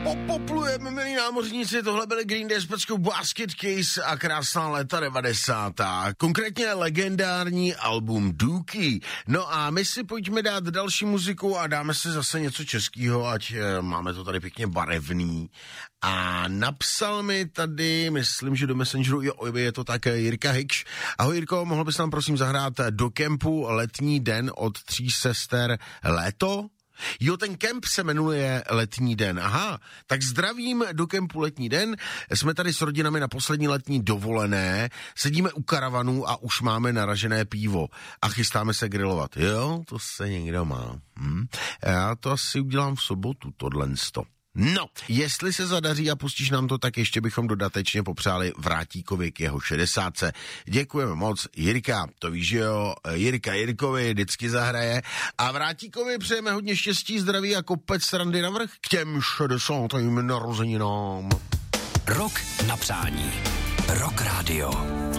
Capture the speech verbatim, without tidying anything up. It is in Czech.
Popoplujeme, milí námořníci, tohle byly Green Day s peckou Basket Case a krásná léta devadesátá. Konkrétně legendární album Dookie. No a my si pojďme dát další muziku a dáme si zase něco českého, ať e, máme to tady pěkně barevný. A napsal mi tady, myslím, že do Messengeru, jo, je to tak, Jirka Hikš. Ahoj Jirko, mohl bys nám prosím zahrát do kempu Letní den od Tří sester Léto? Jo, ten kemp se jmenuje Letní den. Aha, tak zdravím do kempu Letní den. Jsme tady s rodinami na poslední letní dovolené, sedíme u karavanů a už máme naražené pivo a chystáme se grilovat. Jo, to se někdo má. Hm? Já to asi udělám v sobotu, tohlensto. No, jestli se zadaří a pustíš nám to, tak ještě bychom dodatečně popřáli Vrátíkovi k jeho šedesátce. Děkujeme moc, Jirka, to víš, že jo, Jirka Jirkovi vždycky zahraje a Vrátíkovi přejeme hodně štěstí, zdraví a kopec srandy navrch k těm šedesátým narozeninám. Rok na přání. Rock Radio.